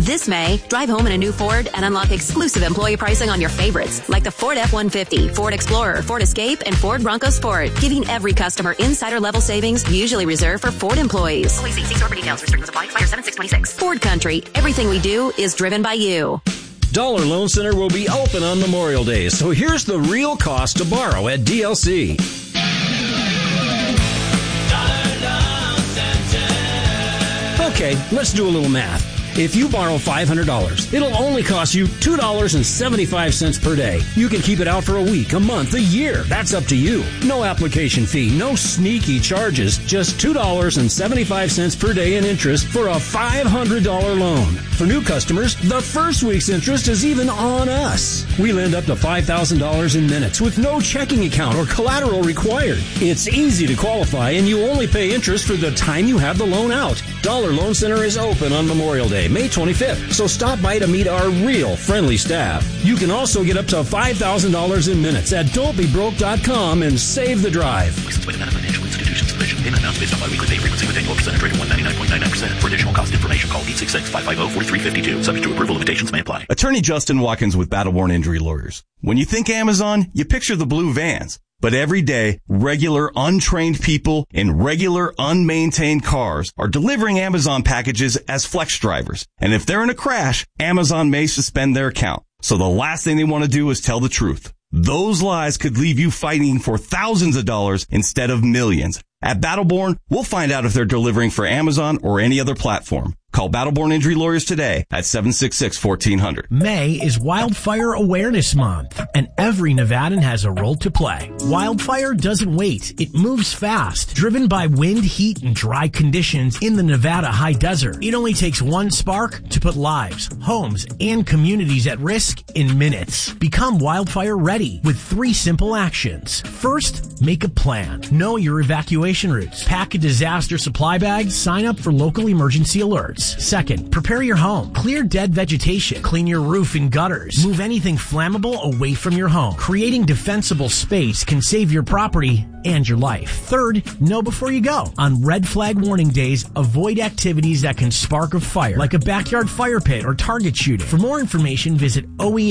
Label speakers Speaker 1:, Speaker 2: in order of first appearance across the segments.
Speaker 1: This May, drive home in a new Ford and unlock exclusive employee pricing on your favorites, like the Ford F-150, Ford Explorer, Ford Escape, and Ford Bronco Sport, giving every customer insider-level savings usually reserved for Ford employees. Only see store for details. Restrictions apply. Expire 7/6/26. Ford Country. Everything we do is driven by you.
Speaker 2: Dollar Loan Center will be open on Memorial Day, so here's the real cost to borrow at DLC. Okay, let's do a little math. If you borrow $500, it'll only cost you $2.75 per day. You can keep it out for a week, a month, a year. That's up to you. No application fee, no sneaky charges, just $2.75 per day in interest for a $500 loan. For new customers, the first week's interest is even on us. We lend up to $5,000 in minutes with no checking account or collateral required. It's easy to qualify, and you only pay interest for the time you have the loan out. Dollar Loan Center is open on Memorial Day, May 25th, so stop by to meet our real friendly staff. You can also get up to $5,000 in minutes at don'tbebroke.com and save the drive.
Speaker 3: Licensed by Nevada Financial Institutions Commission. Payment amounts based on biweekly pay frequency with annual percentage rate of 199.99%. For additional cost information, call 866-550-4352. Subject to approval, limitations may apply.
Speaker 4: Attorney Justin Watkins with Battleborn Injury Lawyers. When you think Amazon, you picture the blue vans. But every day, regular, untrained people in regular, unmaintained cars are delivering Amazon packages as flex drivers. And if they're in a crash, Amazon may suspend their account. So the last thing they want to do is tell the truth. Those lies could leave you fighting for thousands of dollars instead of millions. At Battleborn, we'll find out if they're delivering for Amazon or any other platform. Call Battleborn Injury Lawyers today at 766-1400.
Speaker 5: May is Wildfire Awareness Month, and every Nevadan has a role to play. Wildfire doesn't wait. It moves fast. Driven by wind, heat, and dry conditions in the Nevada high desert, it only takes one spark to put lives, homes, and communities at risk in minutes. Become wildfire ready with 3 simple actions. First, make a plan. Know your evacuation routes. Pack a disaster supply bag. Sign up for local emergency alerts. Second, prepare your home. Clear dead vegetation. Clean your roof and gutters. Move anything flammable away from your home. Creating defensible space can save your property and your life. Third, know before you go. On red flag warning days, avoid activities that can spark a fire, like a backyard fire pit or target shooting. For more information, visit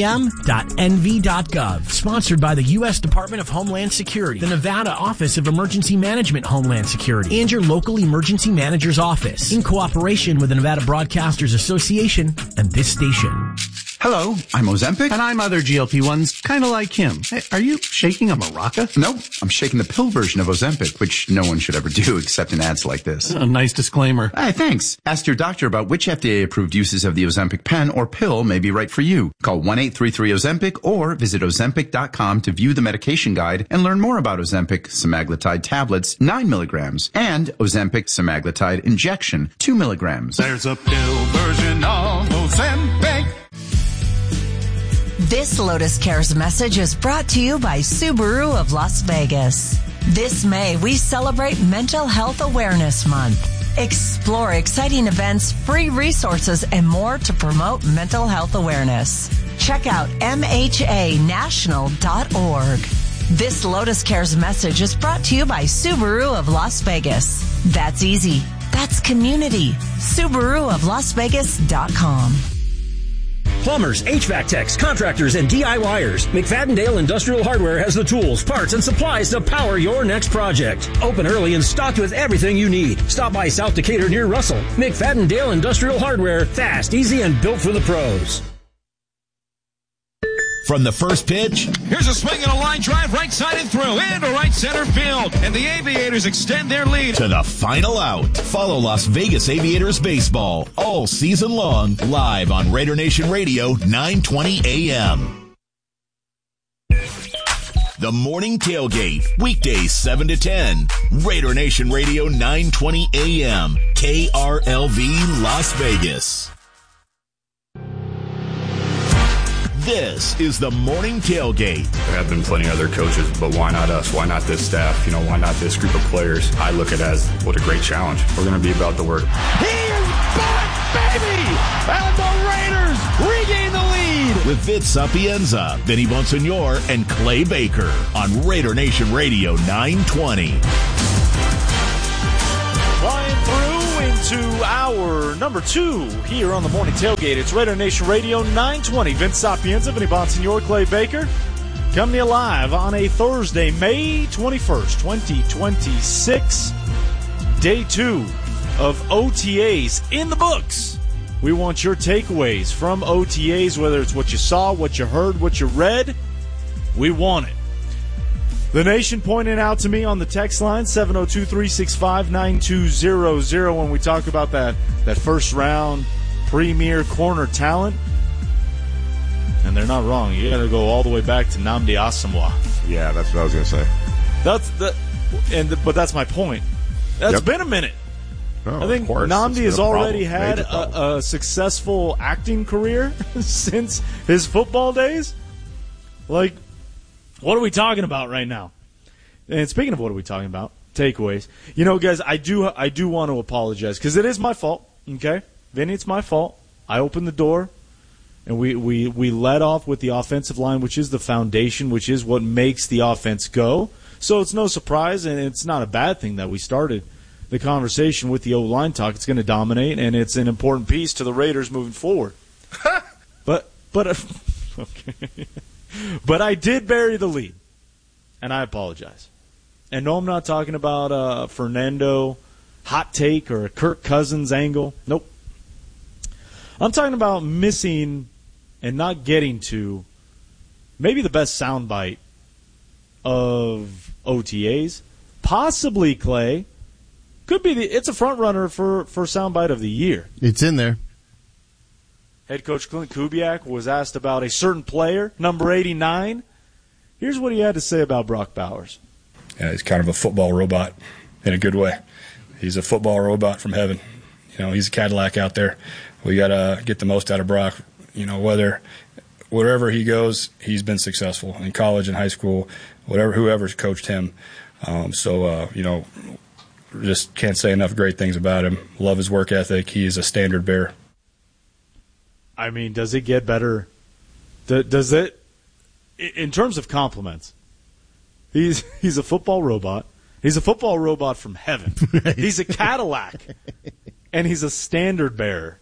Speaker 5: oem.nv.gov. Sponsored by the U.S. Department of Homeland Security, the Nevada Office of Emergency Management Homeland Security, and your local emergency manager's office, in cooperation with the Nevada Broadcasters Association and this station.
Speaker 6: Hello, I'm Ozempic.
Speaker 7: And I'm other GLP-1s, kind of like him. Hey, are you shaking a maraca?
Speaker 6: Nope, I'm shaking the pill version of Ozempic, which no one should ever do except in ads like this.
Speaker 7: A nice disclaimer.
Speaker 6: Hey, thanks. Ask your doctor about which FDA-approved uses of the Ozempic pen or pill may be right for you. Call 1-833-OZEMPIC or visit Ozempic.com to view the medication guide and learn more about Ozempic semaglutide tablets, 9 milligrams, and Ozempic semaglutide injection, 2 milligrams.
Speaker 8: There's a pill version of Ozempic.
Speaker 9: This Lotus Cares message is brought to you by Subaru of Las Vegas. This May, we celebrate Mental Health Awareness Month. Explore exciting events, free resources, and more to promote mental health awareness. Check out mhanational.org. This Lotus Cares message is brought to you by Subaru of Las Vegas. That's easy. That's community. SubaruofLasVegas.com.
Speaker 2: Plumbers, HVAC techs, contractors, and DIYers. McFadden-Dale Industrial Hardware has the tools, parts, and supplies to power your next project. Open early and stocked with everything you need. Stop by South Decatur near Russell. McFadden-Dale Industrial Hardware. Fast, easy, and built for the pros.
Speaker 10: From the first pitch,
Speaker 11: here's a swing and a line drive right side and through into right center field, and the Aviators extend their lead
Speaker 10: to the final out. Follow Las Vegas Aviators baseball all season long, live on Raider Nation Radio, 920 AM. The Morning Tailgate, weekdays 7 to 10. Raider Nation Radio, 920 AM. KRLV Las Vegas. This is the Morning Tailgate.
Speaker 12: There have been plenty of other coaches, but why not us? Why not this staff? Why not this group of players? I look at it as, what a great challenge. We're going to be about the work.
Speaker 11: He is back, baby! And the Raiders regain the lead!
Speaker 10: With Vince Sapienza, Vinny Bonsignor, and Clay Baker on Raider Nation Radio 920.
Speaker 11: Flying through in
Speaker 13: Welcome to hour number 2 here on the Morning Tailgate. It's Raider Nation Radio 920. Vince Sapienza, Vinny Bonsignor, Clay Baker. Coming to you live on a Thursday, May 21st, 2026. Day 2 of OTAs in the books. We want your takeaways from OTAs, whether it's what you saw, what you heard, what you read. We want it. The Nation pointed out to me on the text line, 702-365-9200, when we talk about that first-round premier corner talent. And they're not wrong. You got to go all the way back to Nnamdi Asomugha.
Speaker 14: Yeah, that's what I was going to say.
Speaker 13: But that's my point. That's been a minute.
Speaker 14: Oh,
Speaker 13: I think Nnamdi has already had a successful acting career since his football days. Like, what are we talking about right now? And speaking of what are we talking about, takeaways. You know, guys, I do want to apologize because it is my fault. Okay, Vinny, it's my fault. I opened the door, and we led off with the offensive line, which is the foundation, which is what makes the offense go. So it's no surprise, and it's not a bad thing that we started the conversation with the O-line talk. It's going to dominate, and it's an important piece to the Raiders moving forward. But okay. But I did bury the lead, and I apologize. And no, I'm not talking about a Fernando hot take or a Kirk Cousins angle. Nope. I'm talking about missing and not getting to maybe the best soundbite of OTAs. Possibly, Clay, could be it's a front runner for soundbite of the year.
Speaker 15: It's in there.
Speaker 13: Head coach Clint Kubiak was asked about a certain player, number 89. Here's what he had to say about Brock Bowers.
Speaker 12: Yeah, he's kind of a football robot in a good way. He's a football robot from heaven. You know, he's a Cadillac out there. We got to get the most out of Brock. You know, wherever he goes, he's been successful in college and high school, whoever's coached him. You know, just can't say enough great things about him. Love his work ethic. He is a standard bearer.
Speaker 13: I mean, does it get better? Does it, in terms of compliments, he's a football robot. He's a football robot from heaven. Right. He's a Cadillac, and he's a standard bearer.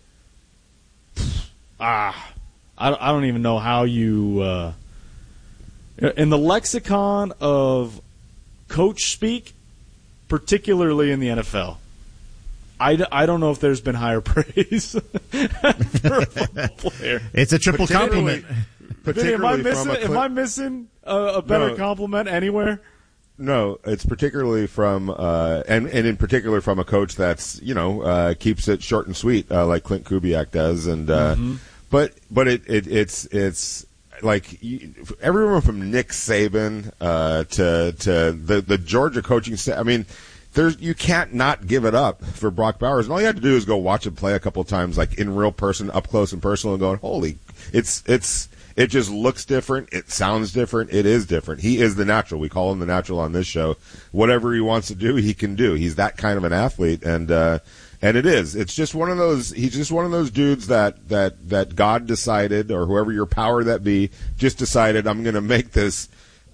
Speaker 13: I don't even know how you, in the lexicon of coach speak, particularly in the NFL, I don't know if there's been higher praise for a football player.
Speaker 15: It's a triple compliment.
Speaker 13: Am I missing a better compliment anywhere?
Speaker 14: No, it's particularly from and in particular from a coach that's keeps it short and sweet like Clint Kubiak does, and but it's like everyone from Nick Saban to the Georgia coaching staff. I mean, you can't not give it up for Brock Bowers, and all you have to do is go watch him play a couple of times, like in real person, up close and personal, and going, holy, it just looks different. It sounds different. It is different. He is the natural. We call him the natural on this show. Whatever he wants to do, he can do. He's that kind of an athlete, and it is. It's just one of those. He's just one of those dudes that God decided, or whoever your power that be, just decided, I'm going to make this,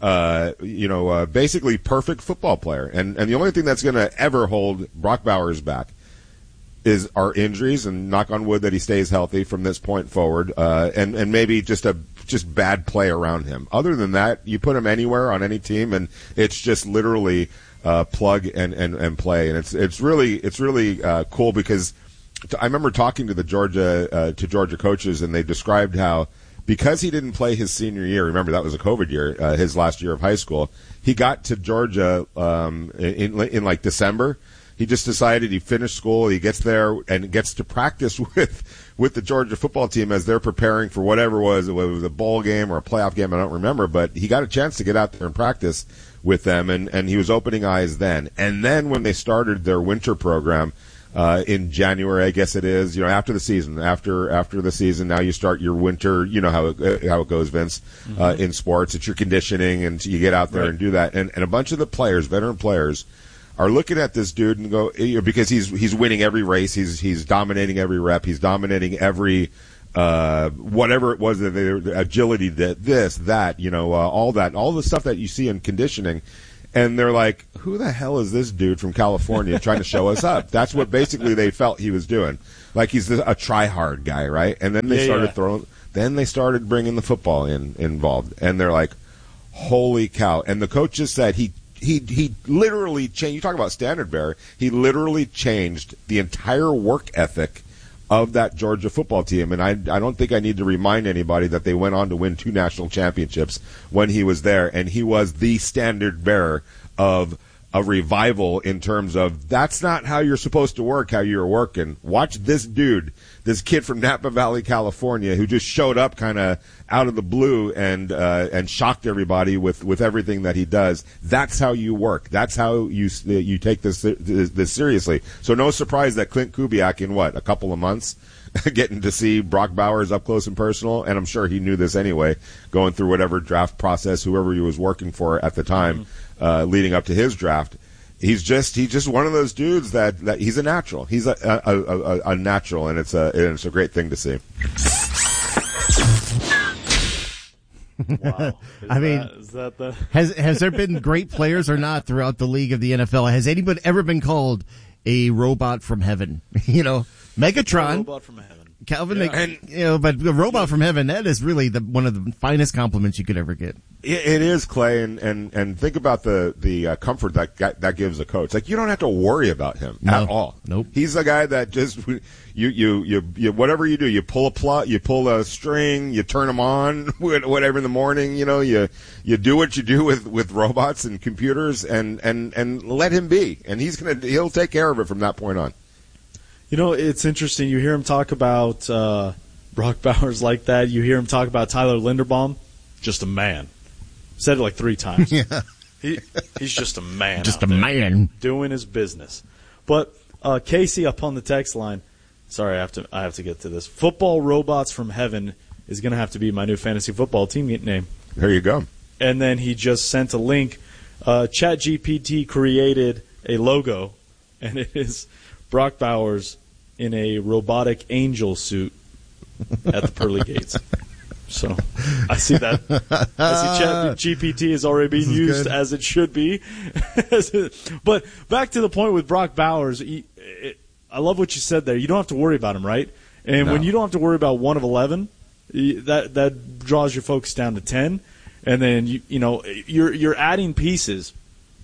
Speaker 14: basically perfect football player. And the only thing that's going to ever hold Brock Bowers back is our injuries, and knock on wood that he stays healthy from this point forward, and maybe just bad play around him. Other than that, you put him anywhere on any team, and it's just literally plug and play. And it's really cool, because I remember talking to the Georgia coaches, and they described how, because he didn't play his senior year, remember that was a COVID year, his last year of high school, he got to Georgia in like December. He just decided he finished school, he gets there and gets to practice with the Georgia football team as they're preparing for whatever it was a bowl game or a playoff game, I don't remember, but he got a chance to get out there and practice with them, and he was opening eyes then. And then when they started their winter program in January, I guess it is, after the season, after the season, now you start your winter, you know how it goes, Vince, in sports. It's your conditioning, and you get out there and do that. And a bunch of the players, veteran players, are looking at this dude and go, because he's winning every race, he's dominating every rep, he's dominating every whatever it was, the agility, that all the stuff that you see in conditioning, And they're like, who the hell is this dude from California trying to show us up? That's what basically they felt he was doing. Like he's a try-hard guy, right? And then they started bringing the football involved. And they're like, holy cow. And the coach just said he literally changed. You talk about standard bearer. He literally changed the entire work ethic of that Georgia football team. And I don't think I need to remind anybody that they went on to win 2 national championships when he was there. And he was the standard bearer of a revival in terms of that's not how you're supposed to work, how you're working. Watch this dude, this kid from Napa Valley, California, who just showed up kind of out of the blue and shocked everybody with everything that he does. That's how you work. That's how you take this seriously. So no surprise that Clint Kubiak in a couple of months getting to see Brock Bowers up close and personal, and I'm sure he knew this anyway, going through whatever draft process, whoever he was working for at the time, leading up to his draft. He's just one of those dudes that he's a natural. He's a natural, and it's a great thing to see.
Speaker 15: Wow. Has there been great players or not throughout the league of the NFL? Has anybody ever been called a robot from heaven? Megatron,
Speaker 13: robot from heaven.
Speaker 15: Calvin, but a robot from heaven, that is really one of the finest compliments you could ever get.
Speaker 14: It is, Clay, and think about the comfort that gives a coach. Like, you don't have to worry about him at all.
Speaker 15: Nope.
Speaker 14: He's a guy that just you whatever you do, you pull a plot, you pull a string, you turn them on, whatever in the morning. You do what you do with robots and computers, and let him be, and he'll take care of it from that point on.
Speaker 13: It's interesting. You hear him talk about Brock Bowers like that. You hear him talk about Tyler Linderbaum, just a man. Said it like 3 times.
Speaker 15: Yeah.
Speaker 13: He's just a man.
Speaker 15: Just a man
Speaker 13: doing his business. But Casey up on the text line. Sorry, I have to get to this. Football Robots from Heaven is going to have to be my new fantasy football team name.
Speaker 14: There you go.
Speaker 13: And then he just sent a link. ChatGPT created a logo, and it is Brock Bowers in a robotic angel suit at the pearly gates. So I see that. ChatGPT is already being used good, as it should be. But back to the point with Brock Bowers, I love what you said there. You don't have to worry about him, right? And when you don't have to worry about 1 of 11, that draws your focus down to 10, and then you're adding pieces.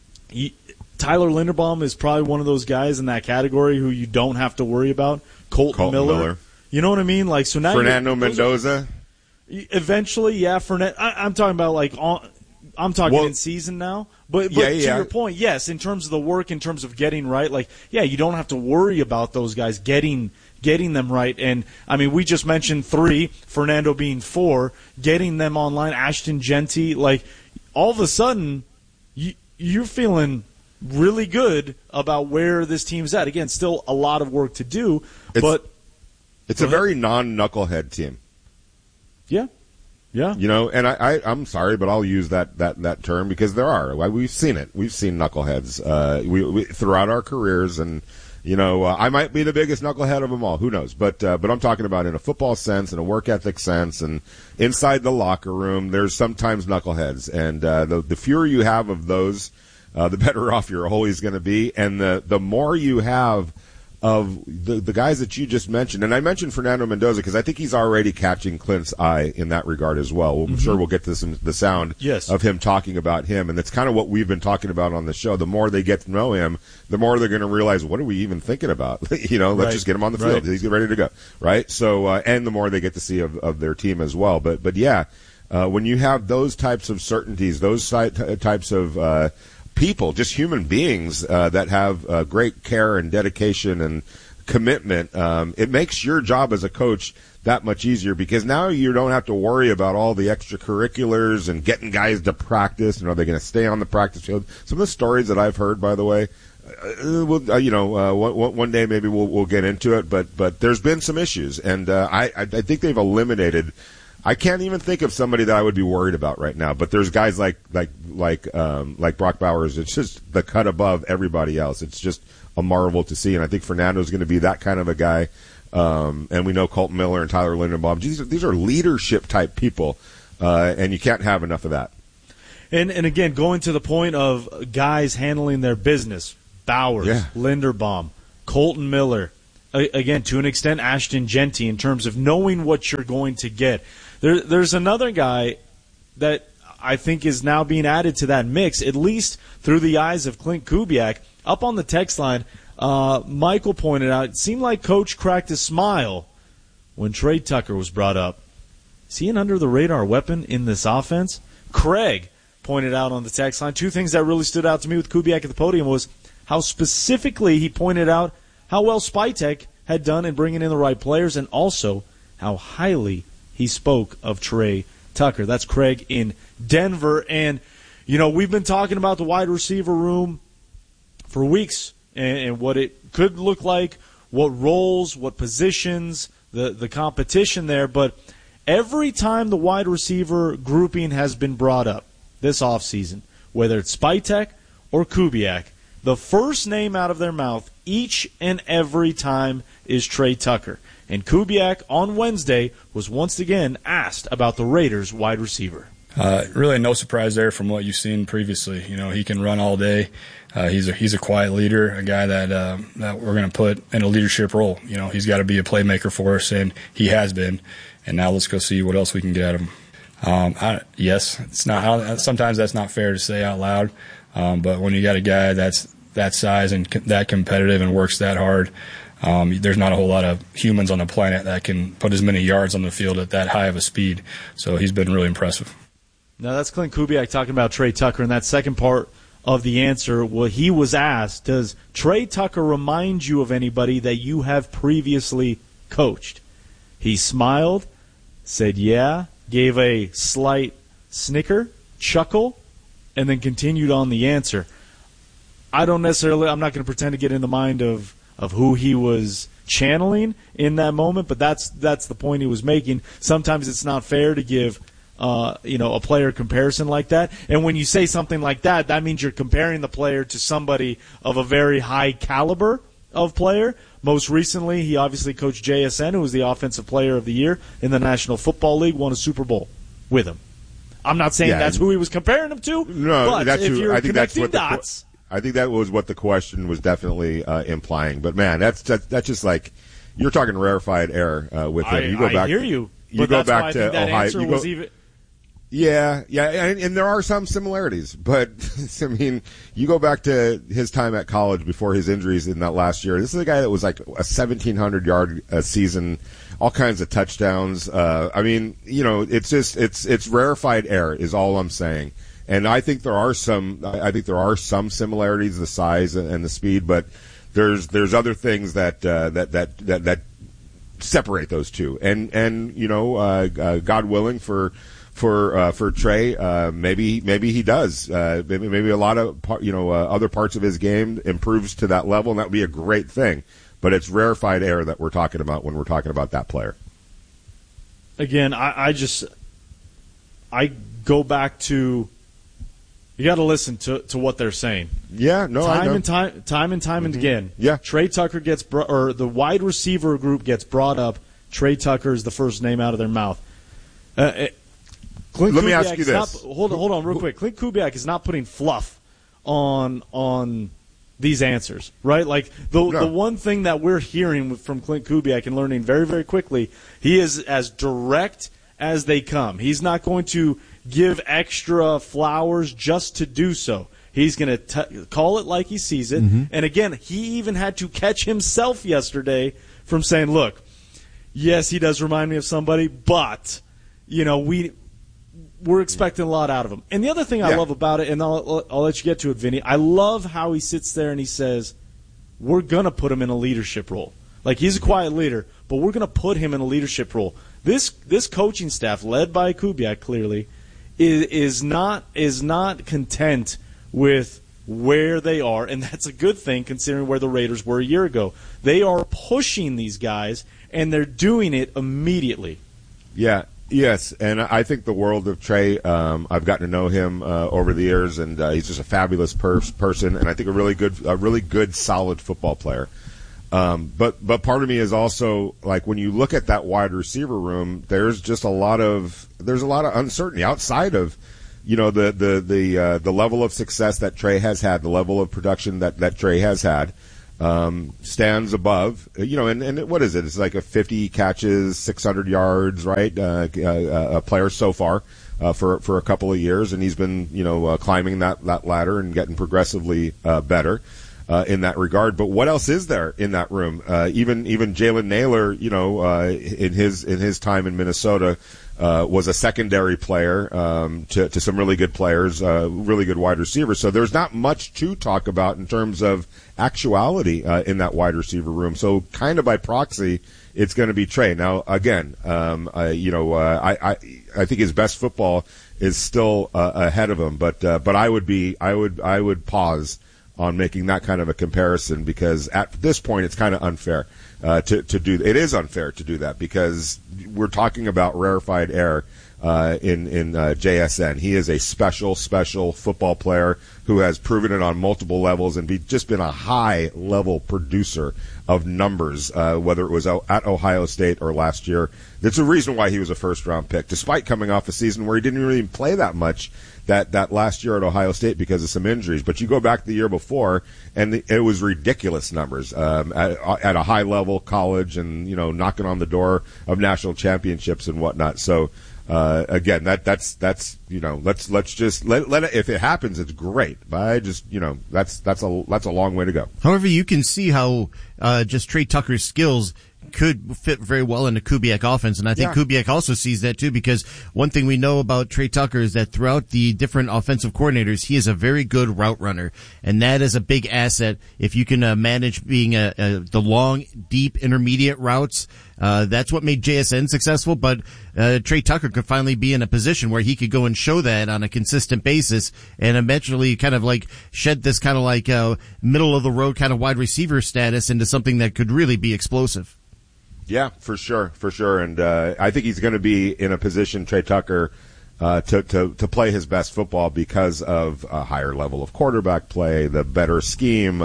Speaker 13: Tyler Linderbaum is probably one of those guys in that category who you don't have to worry about. Colton Miller. You know what I mean? Like, so now
Speaker 14: Fernando Mendoza.
Speaker 13: Eventually, yeah. I'm talking about I'm talking in season now. But to your point, yes, in terms of the work, in terms of getting right, you don't have to worry about those guys getting them right. And I mean, we just mentioned 3, Fernando being 4, getting them online. Ashton Genty, all of a sudden, you're feeling really good about where this team's at. Again, still a lot of work to do, but
Speaker 14: it's a very non-knucklehead team.
Speaker 13: Yeah. Yeah.
Speaker 14: And I'm sorry, but I'll use that term because there are. We've seen it. We've seen knuckleheads we throughout our careers, and I might be the biggest knucklehead of them all. Who knows? But I'm talking about in a football sense, in a work ethic sense, and inside the locker room, there's sometimes knuckleheads, and the fewer you have of those, the better off you're always going to be. And the more you have of the guys that you just mentioned, and I mentioned Fernando Mendoza because I think he's already catching Clint's eye in that regard as well. I'm sure we'll get to the sound of him talking about him, and that's kind of what we've been talking about on the show. The more they get to know him, the more they're going to realize, what are we even thinking about? Let's just get him on the field. He's ready to go, right? So, and the more they get to see of their team as well. But yeah, when you have those types of certainties, those types of people, just human beings that have great care and dedication and commitment, it makes your job as a coach that much easier because now you don't have to worry about all the extracurriculars and getting guys to practice and are they going to stay on the practice field. Some of the stories that I've heard, by the way, one day maybe we'll get into it, but there's been some issues, and I think they've eliminated. I can't even think of somebody that I would be worried about right now. But there's guys like Brock Bowers. It's just the cut above everybody else. It's just a marvel to see. And I think Fernando's going to be that kind of a guy. And we know Colton Miller and Tyler Linderbaum. These are leadership type people, and you can't have enough of that.
Speaker 13: And again, going to the point of guys handling their business, Bowers, Linderbaum, Colton Miller, again, to an extent, Ashton Genty, in terms of knowing what you're going to get. There's another guy that I think is now being added to that mix, at least through the eyes of Clint Kubiak. Up on the text line, Michael pointed out, it seemed like Coach cracked a smile when Trey Tucker was brought up. Is he an under-the-radar weapon in this offense? Craig pointed out on the text line, two things that really stood out to me with Kubiak at the podium was how specifically he pointed out how well Spytek had done in bringing in the right players, and also how highly he spoke of Trey Tucker. That's Craig in Denver. And, we've been talking about the wide receiver room for weeks and what it could look like, what roles, what positions, the competition there. But every time the wide receiver grouping has been brought up this offseason, whether it's Spytek or Kubiak, the first name out of their mouth each and every time is Trey Tucker. And Kubiak on Wednesday was once again asked about the Raiders' wide receiver.
Speaker 12: Really no surprise there from what you've seen previously. He can run all day. He's a quiet leader, a guy that we're going to put in a leadership role. He's got to be a playmaker for us, and he has been. And now let's go see what else we can get out of him. Yes, it's not. Sometimes that's not fair to say out loud. But when you got a guy that's that size and that competitive and works that hard, there's not a whole lot of humans on the planet that can put as many yards on the field at that high of a speed. So he's been really impressive.
Speaker 13: Now, that's Clint Kubiak talking about Trey Tucker. In that second part of the answer, he was asked, does Trey Tucker remind you of anybody that you have previously coached? He smiled, said yeah, gave a slight snicker, chuckle, and then continued on the answer. I'm not going to pretend to get in the mind of who he was channeling in that moment, but that's the point he was making. Sometimes it's not fair to give a player comparison like that. And when you say something like that, that means you're comparing the player to somebody of a very high caliber of player. Most recently, he obviously coached JSN, who was the Offensive Player of the Year in the National Football League, won a Super Bowl with him. I'm not saying that's who he was comparing him to, but if you're connecting dots.
Speaker 14: I think that was what the question was definitely implying. But, man, that's just like you're talking rarefied air with him.
Speaker 13: I hear you.
Speaker 14: You go back to Ohio.
Speaker 13: Yeah,
Speaker 14: and there are some similarities, but I mean, you go back to his time at college before his injuries in that last year. This is a guy that was like a 1,700-yard season, all kinds of touchdowns. I mean, it's rarefied air is all I'm saying. And I think there are some similarities, the size and the speed, but there's other things that separate those two. And God willing for Trey, maybe he does. Maybe a lot of other parts of his game improves to that level, and that would be a great thing. But it's rarefied air that we're talking about when we're talking about that player.
Speaker 13: Again, I go back to. You got to listen to what they're saying.
Speaker 14: Yeah, no, I know.
Speaker 13: Time and again.
Speaker 14: Yeah,
Speaker 13: Trey Tucker or the wide receiver group gets brought up. Trey Tucker is the first name out of their mouth.
Speaker 14: Let me ask you this.
Speaker 13: Hold on, real quick. Clint Kubiak is not putting fluff on these answers, right? Like the one thing that we're hearing from Clint Kubiak and learning very, very quickly, he is as direct as they come. He's not going to give extra flowers just to do so. He's going to call it like he sees it. Mm-hmm. And again, he even had to catch himself yesterday from saying, look, yes, he does remind me of somebody, but, we're expecting a lot out of him. And the other thing I love about it, and I'll let you get to it, Vinny, I love how he sits there and he says, we're going to put him in a leadership role. Like, he's a quiet leader, but we're going to put him in a leadership role. This coaching staff, led by Kubiak clearly, is not content with where they are, and that's a good thing considering where the Raiders were a year ago. They are pushing these guys, and they're doing it immediately.
Speaker 14: Yeah, yes, and I think the world of Trey. I've gotten to know him over the years, and he's just a fabulous person, and I think a really good, solid football player. But part of me is also like when you look at that wide receiver room, there's a lot of uncertainty outside of the level of success that Trey has had, the level of production that Trey has had, stands above, and what is it? It's like a 50 catches, 600 yards, right? A player so far, for a couple of years, and he's been, climbing that ladder and getting progressively, better. In that regard, but what else is there in that room? Even Jalen Naylor, in his time in Minnesota, was a secondary player to some really good players, really good wide receivers. So there's not much to talk about in terms of actuality in that wide receiver room. So kind of by proxy, it's going to be Trey. Now again, I think his best football is still ahead of him, but I would pause on making that kind of a comparison, because at this point it's kind of unfair to do. It is unfair to do that, because we're talking about rarefied air in JSN. He is a special football player who has proven it on multiple levels and just been a high level producer of numbers, whether it was at Ohio State or last year. There's a reason why he was a first round pick, despite coming off a season where he didn't really play that much that last year at Ohio State because of some injuries. But you go back the year before, and it was ridiculous numbers at a high level college, and knocking on the door of national championships and whatnot. So again, that's let's just let it, if it happens, it's great. But I just that's a long way to go.
Speaker 15: However, you can see how just Trey Tucker's skills could fit very well in the Kubiak offense, and I think Kubiak also sees that too, because one thing we know about Trey Tucker is that throughout the different offensive coordinators, he is a very good route runner, and that is a big asset if you can manage being the long, deep, intermediate routes. That's what made JSN successful, but Trey Tucker could finally be in a position where he could go and show that on a consistent basis, and eventually kind of like shed this kind of like middle of the road kind of wide receiver status into something that could really be explosive.
Speaker 14: Yeah, for sure. And I think he's going to be in a position, Trey Tucker, to play his best football because of a higher level of quarterback play, the better scheme,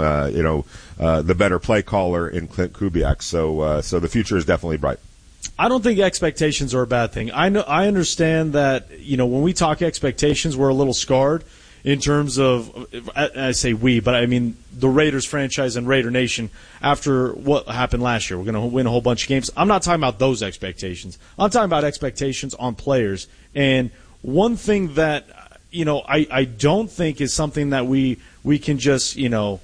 Speaker 14: the better play caller in Clint Kubiak. So the future is definitely bright.
Speaker 13: I don't think expectations are a bad thing. I understand that, when we talk expectations, we're a little scarred in terms of, I say we, but I mean the Raiders franchise and Raider Nation after what happened last year. We're going to win a whole bunch of games. I'm not talking about those expectations. I'm talking about expectations on players. And one thing that, I don't think is something that we can just,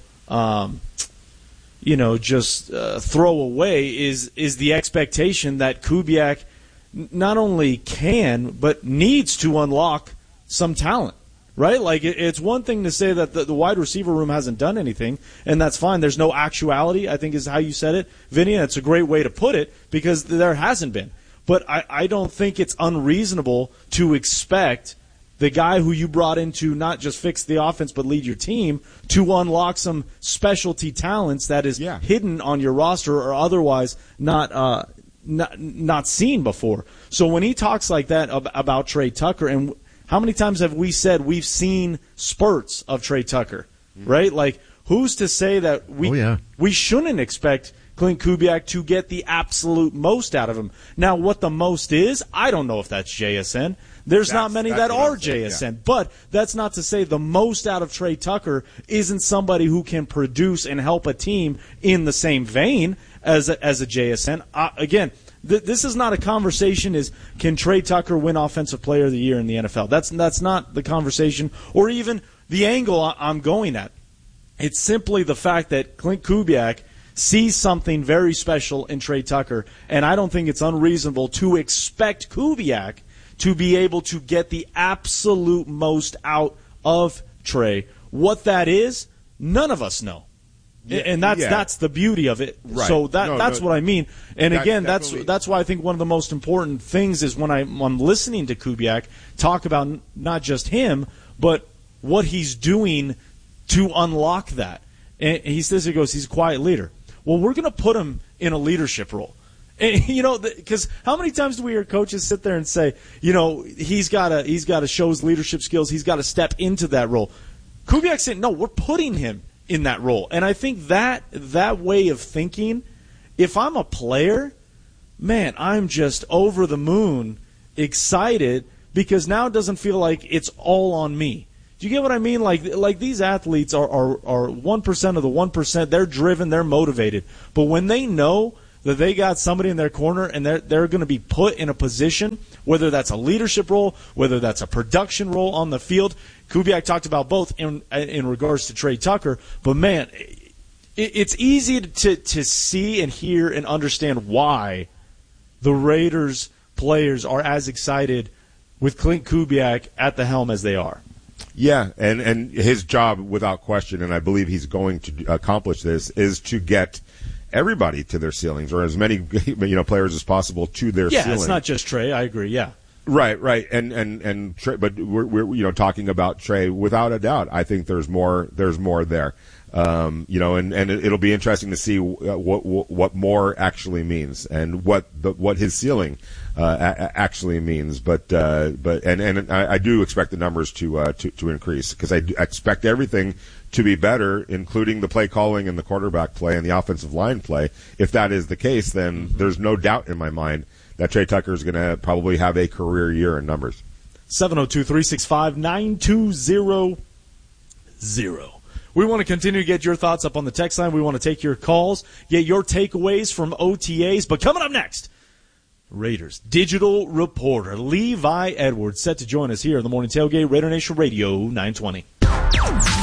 Speaker 13: throw away is the expectation that Kubiak not only can, but needs to unlock some talent. Right? Like, it's one thing to say that the wide receiver room hasn't done anything, and that's fine. There's no actuality, I think is how you said it, Vinny, and it's a great way to put it, because there hasn't been. But I don't think it's unreasonable to expect the guy who you brought in to not just fix the offense but lead your team to unlock some specialty talents that is hidden on your roster or otherwise not seen before. So when he talks like that about Trey Tucker, and how many times have we said we've seen spurts of Trey Tucker, right? Like, who's to say that we shouldn't expect Clint Kubiak to get the absolute most out of him? Now, what the most is, I don't know if that's JSN. There's not many that are JSN. But that's not to say the most out of Trey Tucker isn't somebody who can produce and help a team in the same vein as a JSN. Again, this is not a conversation is can Trey Tucker win Offensive Player of the Year in the NFL. That's not the conversation or even the angle I'm going at. It's simply the fact that Clint Kubiak sees something very special in Trey Tucker, and I don't think it's unreasonable to expect Kubiak to be able to get the absolute most out of Trey. What that is, none of us know. And that's the beauty of it.
Speaker 14: Right.
Speaker 13: So that's what I mean. And again, that's why I think one of the most important things is when I'm listening to Kubiak talk about not just him, but what he's doing to unlock that. And he says, he's a quiet leader. Well, we're going to put him in a leadership role. And, because how many times do we hear coaches sit there and say, he's got to show his leadership skills. He's got to step into that role. Kubiak said, no, we're putting him in that role. And I think that way of thinking, if I'm a player, man, I'm just over the moon excited because now it doesn't feel like it's all on me. Do you get what I mean? Like these athletes are 1% of the 1%. They're driven, they're motivated. But when they know that they got somebody in their corner and they're going to be put in a position, whether that's a leadership role, whether that's a production role on the field. Kubiak talked about both in regards to Trey Tucker. But, man, it's easy to see and hear and understand why the Raiders players are as excited with Clint Kubiak at the helm as they are.
Speaker 14: Yeah, and his job, without question, and I believe he's going to accomplish this, is to get everybody to their ceilings, or as many players as possible to their ceiling.
Speaker 13: Yeah, it's not just Trey. I agree. Yeah.
Speaker 14: Right, and Trey, but we're talking about Trey without a doubt. I think there's more there. And it'll be interesting to see what more actually means and what his ceiling actually means. But I do expect the numbers to increase, because I expect everything to be better, including the play calling and the quarterback play and the offensive line play. If that is the case, then there's no doubt in my mind that Trey Tucker is going to probably have a career year in numbers.
Speaker 13: 702-365-9200. We want to continue to get your thoughts up on the text line. We want to take your calls, get your takeaways from OTAs. But coming up next, Raiders digital reporter Levi Edwards set to join us here in the Morning Tailgate, Raider Nation Radio 920.